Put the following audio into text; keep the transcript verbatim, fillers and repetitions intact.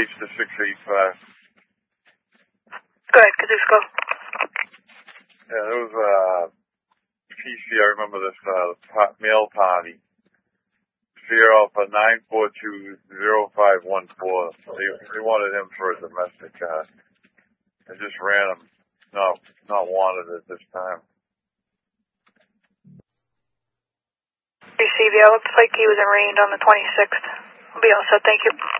H to six eight five. Go ahead, Kuzusco. Yeah, there was a P C, I remember this, uh, mail party. Fear Alpha nine four two zero five one four. They, they wanted him for a domestic. Uh, I just ran him. Not, not wanted at this time. Receive, yeah, looks like he was arraigned on the twenty-sixth. We'll be all set, thank you.